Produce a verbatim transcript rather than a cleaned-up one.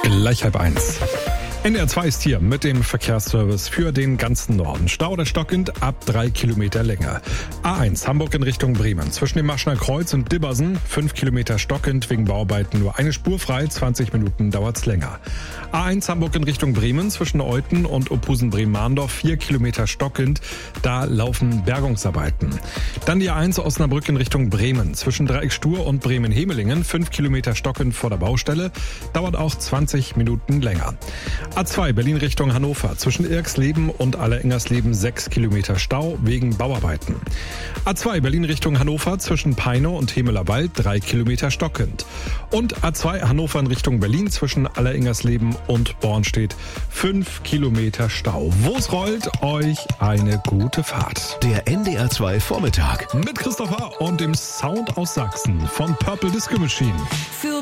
Gleich halb eins. N D R zwei ist hier mit dem Verkehrsservice für den ganzen Norden. Stau oder stockend ab drei Kilometer Länge. A eins Hamburg in Richtung Bremen. Zwischen dem Maschner Kreuz und Dibbersen fünf Kilometer stockend, wegen Bauarbeiten nur eine Spur frei, zwanzig Minuten dauert's länger. A eins Hamburg in Richtung Bremen zwischen Euthen und Opusen-Bremen-Mahndorf vier Kilometer stockend, da laufen Bergungsarbeiten. Dann die A eins Osnabrück in Richtung Bremen. Zwischen Dreieckstur und Bremen-Hemelingen fünf Kilometer stockend vor der Baustelle, dauert auch zwanzig Minuten länger. A zwei Berlin Richtung Hannover. Zwischen Irksleben und Allerengersleben sechs Kilometer Stau wegen Bauarbeiten. A zwei Berlin Richtung Hannover. Zwischen Peine und Hemeler Wald drei Kilometer stockend. Und A zwei Hannover in Richtung Berlin. Zwischen Allerengersleben und Bornstedt fünf Kilometer Stau. Wo's rollt, euch eine gute Fahrt. Der N D R zwei Vormittag. Mit Christopher und dem Sound aus Sachsen von Purple Disco Machine. Für